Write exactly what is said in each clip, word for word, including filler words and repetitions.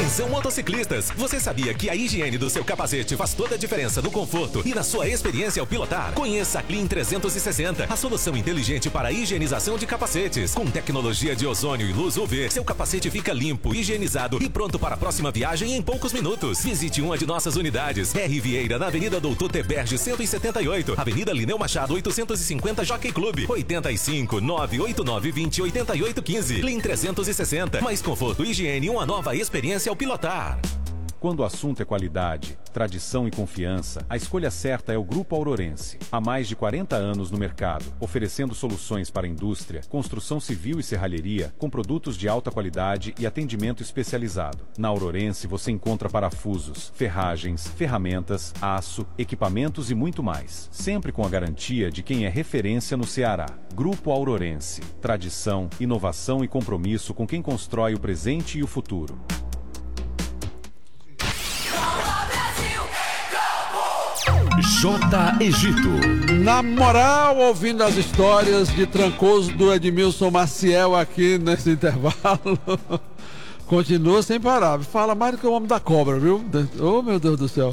Atenção motociclistas, você sabia que a higiene do seu capacete faz toda a diferença no conforto e na sua experiência ao pilotar? Conheça a Clean trezentos e sessenta, a solução inteligente para a higienização de capacetes. Com tecnologia de ozônio e luz U V, seu capacete fica limpo, higienizado e pronto para a próxima viagem em poucos minutos. Visite uma de nossas unidades. R. Vieira, na Avenida Doutor Teberge cento e setenta e oito, Avenida Lineu Machado oitocentos e cinquenta, Jockey Clube, oitenta e cinco, nove oito nove, vinte, oitenta e oito, quinze. Clean trezentos e sessenta, mais conforto, higiene e uma nova experiência ao pilotar. Quando o assunto é qualidade, tradição e confiança, a escolha certa é o Grupo Aurorense. Há mais de quarenta anos no mercado, oferecendo soluções para a indústria, construção civil e serralheria, com produtos de alta qualidade e atendimento especializado. Na Aurorense você encontra parafusos, ferragens, ferramentas, aço, equipamentos e muito mais. Sempre com a garantia de quem é referência no Ceará. Grupo Aurorense. Tradição, inovação e compromisso com quem constrói o presente e o futuro. J. Egito. Na moral, ouvindo as histórias de Trancoso do Edmilson Maciel aqui nesse intervalo. Continua sem parar. Fala mais do que o homem da cobra, viu? Oh, meu Deus do céu.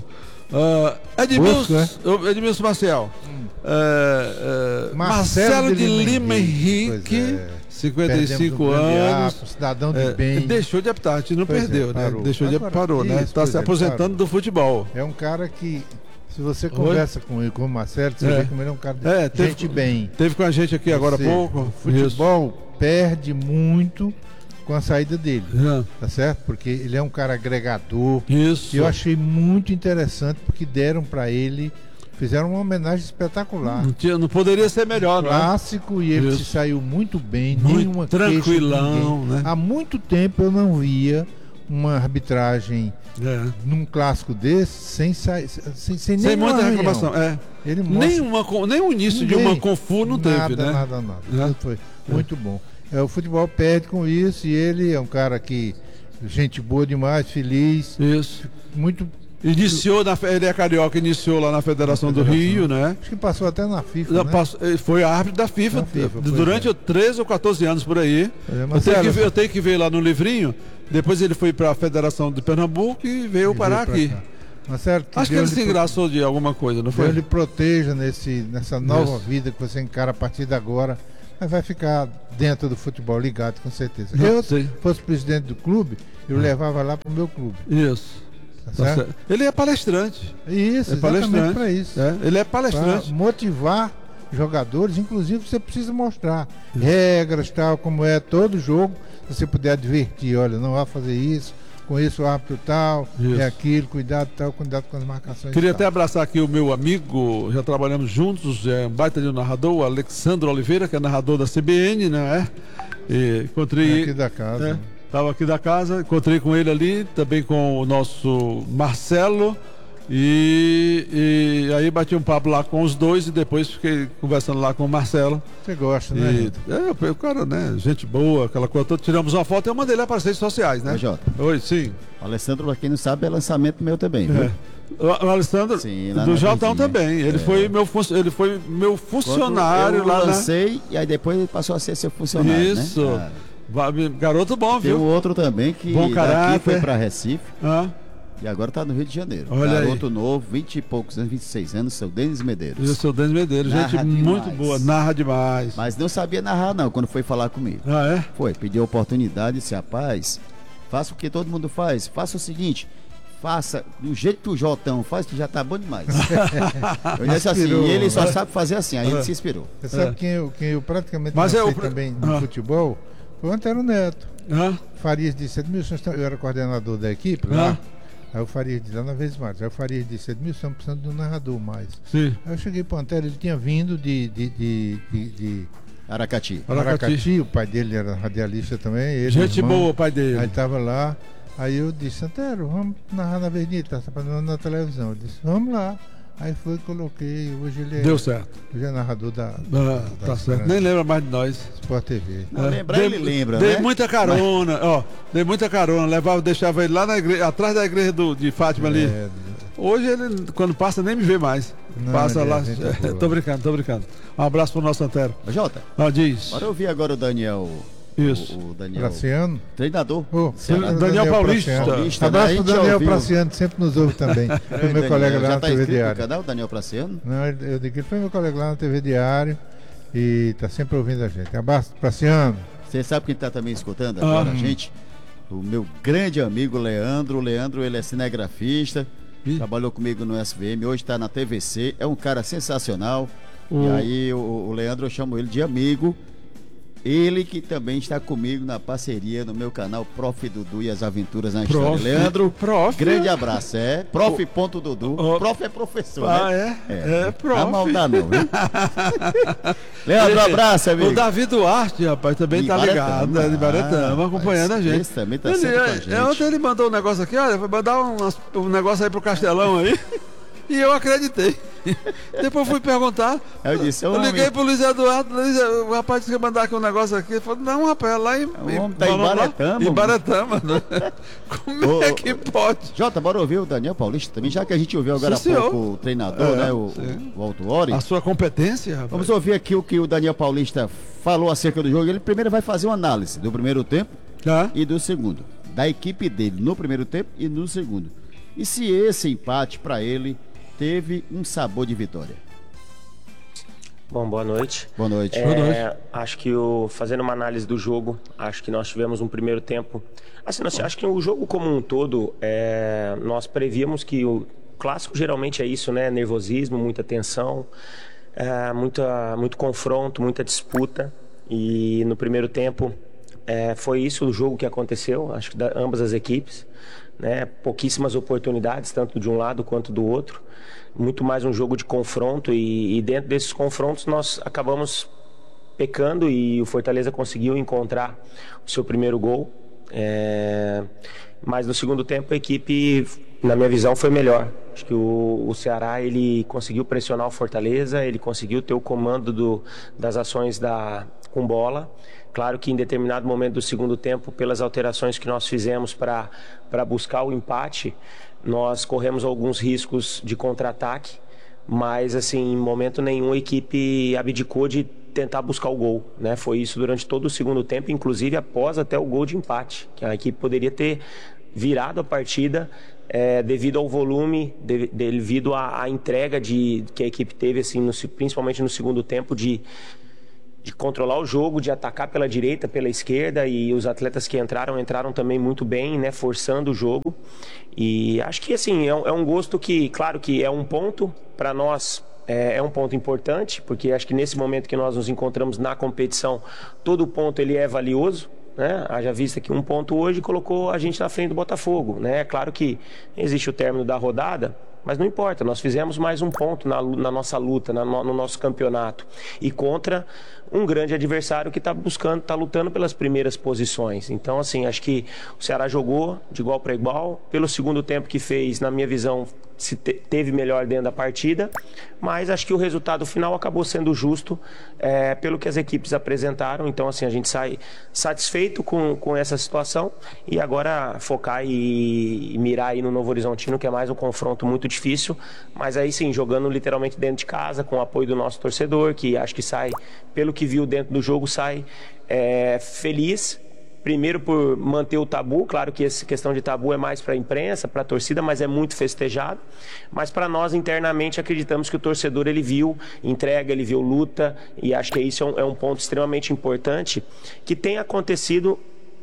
Uh, Edmilson, Busco, é? Edmilson Maciel. Hum. Uh, uh, Marcelo, Marcelo de, de Lima, Lima Henrique. É. cinquenta e cinco anos. Apo, cidadão de é, bem. Deixou de apitar, a gente não pois perdeu, é, né? parou. Deixou Agora, de parou, né? Está se aposentando parou. do futebol. É um cara que, se você conversa Oi? com ele, com o Marcelo, você é. vê como ele é um cara de é, teve, gente bem. Teve com a gente aqui agora há pouco. O futebol Isso. perde muito com a saída dele, é. tá certo? Porque ele é um cara agregador. Isso. E eu achei muito interessante porque deram para ele, fizeram uma homenagem espetacular. Não, tinha, não poderia ser melhor, um clássico, né? E ele Isso. se saiu muito bem, muito nenhuma tranquilão, né? Há muito tempo eu não via uma arbitragem é. num clássico desse sem sair, sem, sem, sem muita reclamação. É. Ele mostra... Nenhuma, nem o início Ninguém. de uma Confu não nada, teve, né? Nada, nada, nada. É. Foi é. muito bom. É, o futebol perde com isso e ele é um cara que, gente boa demais, feliz. Isso. Muito. Iniciou, na, ele é carioca, iniciou lá na Federação, na Federação do Rio, né? Acho que passou até na FIFA, Já né? Passou, foi árbitro da FIFA, FIFA durante é. treze ou quatorze anos por aí. É, eu, tenho que ver, eu tenho que ver lá no livrinho. Depois ele foi para a Federação de Pernambuco e veio e parar veio aqui. Marcelo, que Acho que ele se engraçou pro... de alguma coisa, não foi? Deus lhe proteja nesse, nessa nova Isso. vida que você encara a partir de agora. Mas vai ficar dentro do futebol ligado, com certeza. Não, eu, se fosse presidente do clube, eu ah. levava lá para o meu clube. Isso. Tá tá certo? Ele é palestrante. Isso, é palestrante para isso. É, ele é palestrante. Pra motivar jogadores, inclusive você precisa mostrar isso. regras, tal, como é todo jogo. Se você puder advertir, olha, não vá fazer isso, com isso o árbitro tal, isso. é aquilo, cuidado tal, cuidado com as marcações. Queria tal. até abraçar aqui o meu amigo, já trabalhamos juntos, é um baita de um narrador, o Alexandre Oliveira, que é narrador da C B N, né? E encontrei. É aqui da casa. É, Estava aqui da casa, encontrei com ele ali, também com o nosso Marcelo, e, e aí bati um papo lá com os dois e depois fiquei conversando lá com o Marcelo. Você gosta, né? E, é, o cara, né? Gente boa, aquela coisa toda. Tiramos uma foto e eu mandei lá para as redes sociais, né? Oi, Jota. Oi, sim. O Alessandro, pra quem não sabe, é lançamento meu também, viu? É. O, o Alessandro, sim, do Jotão também. Ele, é. foi meu, ele foi meu funcionário eu lá. Eu lancei na... e aí depois ele passou a ser seu funcionário. Isso. Né? Garoto bom, viu? Tem o outro também que bom daqui foi para Recife ah. e agora tá no Rio de Janeiro. Olha Garoto aí. novo, vinte e poucos anos, vinte e seis anos, seu Denis Medeiros. Eu sou Denis Medeiros, narra gente demais. Muito boa, narra demais. Mas não sabia narrar não, quando foi falar comigo. Ah, é? Foi, pediu a oportunidade e disse, rapaz, faça o que todo mundo faz, faça o seguinte... Faça do jeito que o Jotão faz, que já tá bom demais. Eu disse assim, e ele só sabe fazer assim, aí ele se inspirou. Você sabe é. quem, eu, quem eu praticamente Mas eu eu... também no ah. futebol foi o Antero Neto. Ah. Farias disse, Edmilson, eu era coordenador da equipe lá. Ah. Aí o Farias disse, lá na vez mais, aí o Farias disse, Edmilson, estamos precisando de um narrador mais. Sim. Aí eu cheguei pro Antero, ele tinha vindo de, de, de, de, de Aracati. Aracati. Aracati, o pai dele era radialista também. Ele, gente irmão, boa, o pai dele. Aí ele tava lá. Aí eu disse, Antero, vamos narrar na Avenida, tá passando na televisão. Eu disse, vamos lá. Aí foi, coloquei, hoje ele é... Deu certo. Hoje é narrador da... Ah, da tá certo, nem lembra mais de nós. Sport T V. Não, é. lembrar ele lembra, dei né? muita carona, Mas... ó, dei muita carona, levava, deixava ele lá na igreja, atrás da igreja do, de Fátima ali. É, hoje ele, quando passa, nem me vê mais. Não, passa lá, é, tô brincando, tô brincando. Um abraço pro nosso Antero. Jota, ah, diz. Bora ouvir agora o Daniel Isso. O, o Daniel. Praciano. Treinador. Oh, Ceará. Daniel, Daniel Paulista. Paulista. Abraço né? pro Daniel Praciano, sempre nos ouve também. Foi meu Daniel, colega lá já na tá T V inscrito Diário. no canal, Daniel Praciano? Não, eu eu digo que ele foi meu colega lá na T V Diário e tá sempre ouvindo a gente. Abraço, Praciano. Você sabe quem está também escutando agora, Ah. a gente? O meu grande amigo Leandro. O Leandro, ele é cinegrafista, Ih. trabalhou comigo no S V M, hoje está na T V C, é um cara sensacional. O- E aí o, o Leandro, eu chamo ele de amigo. Ele que também está comigo na parceria no meu canal Prof Dudu e as Aventuras na História. Prof. Leandro, Prof. grande abraço. É Prof. Ponto Dudu. Oh. Prof é professor, Ah, né? é? É, prof. A mal dá não, viu? Leandro, abraço, amigo. O Davi Duarte, rapaz, também De tá Baretama. ligado, né? De Baretama, Ah, acompanhando a rapaz, gente. esse também tá ele, sempre com a é, gente. é, ontem ele mandou um negócio aqui, olha, vai mandar umas- um negócio aí pro Castelão aí. E eu acreditei. Depois fui perguntar. Aí eu disse, Eu homem, liguei pro Luiz Eduardo, Luiz, o rapaz disse que ia mandar aqui um negócio aqui. Ele falou, não, rapaz, é lá em, O homem tá em falou lá, Baretama, Em Baretama, né? Como Ô, é que pode? Jota, bora ouvir o Daniel Paulista também, já que a gente ouviu agora Sim, há senhor. pouco o treinador, É, né? O, sim. o Alto Ori. A sua competência, rapaz. Vamos ouvir aqui o que o Daniel Paulista falou acerca do jogo. Ele primeiro vai fazer uma análise do primeiro tempo Tá? e do segundo. Da equipe dele no primeiro tempo e no segundo. E se esse empate para ele teve um sabor de vitória. Bom, boa noite. Boa noite. É, Boa noite. Acho que o, fazendo uma análise do jogo, acho que nós tivemos um primeiro tempo. Assim, nós, acho que o jogo como um todo, é, nós prevíamos que o clássico geralmente é isso, né? Nervosismo, muita tensão, é, muita, muito confronto, muita disputa. E no primeiro tempo é, foi isso o jogo que aconteceu, acho que da, ambas as equipes. Né? Pouquíssimas oportunidades, tanto de um lado quanto do outro. Muito mais um jogo de confronto e, e dentro desses confrontos nós acabamos pecando e o Fortaleza conseguiu encontrar o seu primeiro gol. É... Mas no segundo tempo a equipe, na minha visão, foi melhor. Acho que o, o Ceará ele conseguiu pressionar o Fortaleza, ele conseguiu ter o comando do, das ações da, com bola. Claro que em determinado momento do segundo tempo, pelas alterações que nós fizemos para para buscar o empate, nós corremos alguns riscos de contra-ataque, mas assim, em momento nenhum a equipe abdicou de tentar buscar o gol, né? Foi isso durante todo o segundo tempo, inclusive após até o gol de empate, que a equipe poderia ter virado a partida é, devido ao volume, de, devido à, à entrega de, que a equipe teve, assim, no, principalmente no segundo tempo, de de controlar o jogo, de atacar pela direita, pela esquerda, e os atletas que entraram, entraram também muito bem, né, forçando o jogo. E acho que assim, é um, é um gosto que, claro que é um ponto para nós, é, é um ponto importante, porque acho que nesse momento que nós nos encontramos na competição, todo ponto ele é valioso, né? Haja vista que um ponto hoje colocou a gente na frente do Botafogo, né? É claro que existe o término da rodada, mas não importa, nós fizemos mais um ponto na, na nossa luta, na, no nosso campeonato. E contra um grande adversário que está buscando, está lutando pelas primeiras posições. Então, assim, acho que o Ceará jogou de igual para igual. Pelo segundo tempo que fez, na minha visão, se te, teve melhor dentro da partida. Mas acho que o resultado final acabou sendo justo é, pelo que as equipes apresentaram. Então, assim, a gente sai satisfeito com, com essa situação. E agora focar e, e mirar aí no Novo Horizontino, que é mais um confronto muito difícil. Mas aí sim, jogando literalmente dentro de casa, com o apoio do nosso torcedor, que acho que sai, pelo que viu dentro do jogo, sai é, feliz. Primeiro por manter o tabu, claro que essa questão de tabu é mais para a imprensa, para a torcida, mas é muito festejado. Mas para nós internamente acreditamos que o torcedor ele viu entrega, ele viu luta, e acho que isso é um, é um ponto extremamente importante que tem acontecido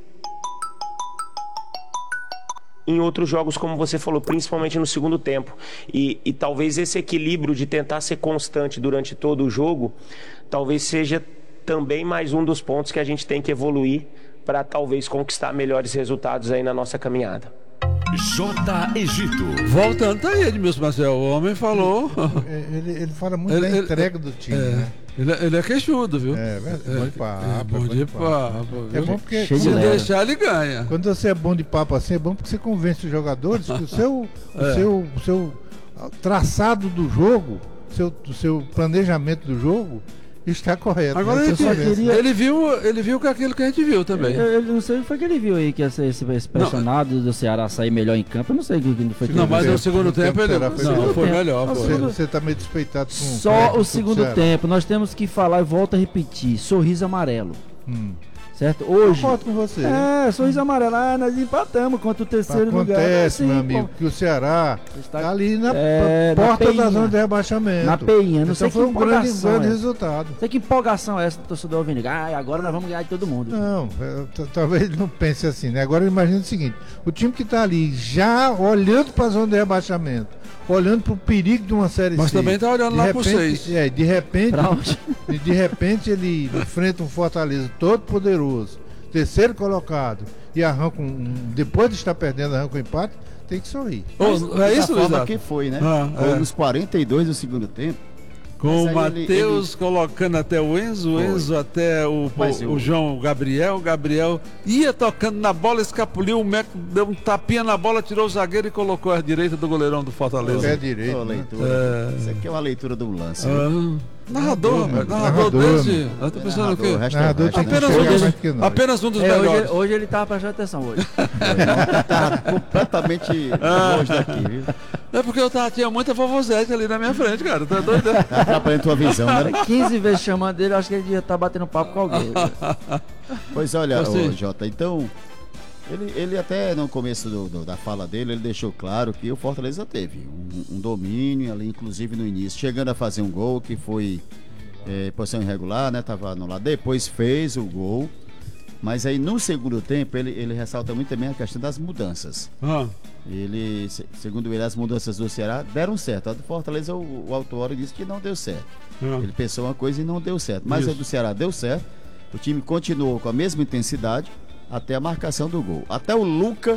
em outros jogos, como você falou, principalmente no segundo tempo. E, e talvez esse equilíbrio de tentar ser constante durante todo o jogo, talvez seja também mais um dos pontos que a gente tem que evoluir para talvez conquistar melhores resultados aí na nossa caminhada. J. Egito. Voltando, tá aí, Edmilson Marcel. O homem falou. Ele, ele fala muito Ele- da ele- entrega do time, É, né? ele, é- ele é queixudo, viu? É, verdade. Bom de papo. É bom de papo. É viu? bom porque Cheio de Se quando, leve. deixar, ele ganha. quando você é bom de papo assim, é bom porque você convence os jogadores que o seu, o É. seu, o seu traçado do jogo, seu, o seu planejamento do jogo está correto. Agora né? ele, Você convence. queria- ele viu, ele viu que aquilo que a gente viu também. Eu, eu não sei o que foi que ele viu aí, que esse, esse, esse pressionado do Ceará sair melhor em campo. Eu não sei o que ele foi que Não, ele mas viu. no segundo No tempo ele. tempo será Não, foi foi melhor. melhor. Não, foi. Você, segundo- você tá meio despeitado com Só técnico o do segundo Ceará. tempo. Nós temos que falar e volto a repetir. Sorriso amarelo. Hum. Certo? Hoje. Concordo com você. É, sorriso amarelo. Ah, nós empatamos contra o terceiro Acontece, lugar. Acontece, assim, meu amigo, pô. que o Ceará Está está ali na é, na porta peinha. da zona de rebaixamento. Na peinha, não então sei foi que um grande, empolgação grande é. resultado. Sei que empolgação é essa do torcedor ouvindo. Ah, agora nós vamos ganhar de todo mundo. Não, é, t- talvez ele não pense assim, né? Agora imagina o seguinte, o time que está ali já olhando para a zona de rebaixamento, olhando para o perigo de uma série Mas C. também tá olhando de lá repente, pro seis. É, de repente, Pra onde? de, de repente ele enfrenta um Fortaleza todo poderoso, terceiro colocado, e arranca um, um- depois de estar perdendo, arranca um empate, tem que sorrir. Ô, é isso, da forma Luiz? que foi, né? Ah, foi é. nos quarenta e dois do segundo tempo. Com o Mas aí ele- Matheus colocando até o Enzo, o Foi. Enzo até o, Mas o, eu- o João Gabriel, o Gabriel ia tocando na bola, escapuliu, o Meco deu um tapinha na bola, tirou o zagueiro e colocou à direita do goleirão do Pé Fortaleza. direito. Ô, né? leitura. É. Isso aqui é uma leitura do lance. viu? Ah, narrador, velho, narrador, Narrador, desde. né? Eu tô É pensando o narrador, quê? o resto é Narrador o resto, tinha né? que Apenas um, chegar dos, mais que nós. apenas um dos É, hoje, melhores. hoje ele tava prestando atenção hoje. Tá completamente longe daqui, viu? É porque eu tava, tinha muita vovozete ali na minha frente, cara. Tá doido? né? Tá atrapalhando tua visão, né? quinze vezes chamando ele, eu acho que ele devia estar batendo papo com alguém. Pois olha, Gostei. ô, Jota, então, ele, ele até no começo do- do- da fala dele, ele deixou claro que o Fortaleza teve um, um domínio ali, inclusive no início, chegando a fazer um gol que foi é, posição irregular, né? Tava anulado, depois fez o gol, mas aí no segundo tempo ele, ele ressalta muito também a questão das mudanças. Ah, Ele, se- segundo ele, as mudanças do Ceará deram certo. A do Fortaleza, o, o autor disse que não deu certo. ah. Ele pensou uma coisa e não deu certo. Mas Isso. a do Ceará deu certo. O time continuou com a mesma intensidade até a marcação do gol. Até o Luca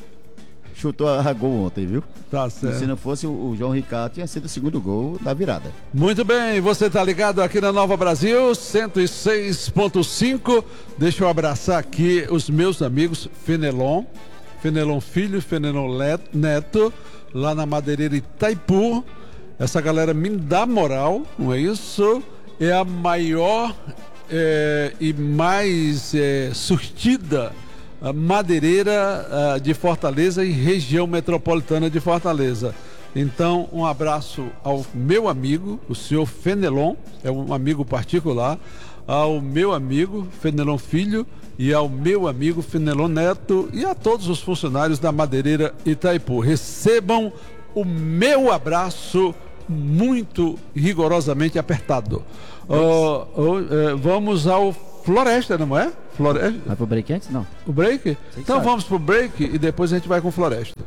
chutou a gol ontem, viu? Tá Se certo. não fosse o, o João Ricardo, tinha sido o segundo gol da virada. Muito bem, você tá ligado aqui na Nova Brasil, cento e seis ponto cinco. Deixa eu abraçar aqui os meus amigos Fenelon, Fenelon Filho, Fenelon Let- Neto, lá na Madeireira Itaipu. Essa galera me dá moral, não é isso? É a maior eh, e mais eh, surtida a madeireira ah, de Fortaleza e região metropolitana de Fortaleza. Então, um abraço ao meu amigo, o senhor Fenelon, é um amigo particular, ao meu amigo Fenelon Filho e ao meu amigo Fenelon Neto e a todos os funcionários da Madeireira Itaipu. Recebam o meu abraço muito rigorosamente apertado. Ó, ó, eh, vamos ao Floresta, não é? Floresta. Vai pro break antes? Não. O break? que Então sabe. vamos pro break e depois a gente vai com Floresta.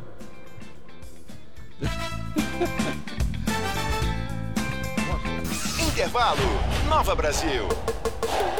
Intervalo. Nova Brasil.